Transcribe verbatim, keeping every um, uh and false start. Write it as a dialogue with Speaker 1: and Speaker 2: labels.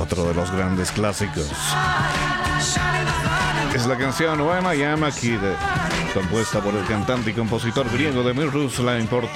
Speaker 1: otro de los grandes clásicos. Es la canción When I Am a Kid, compuesta por el cantante y compositor griego Demirus Laimpor.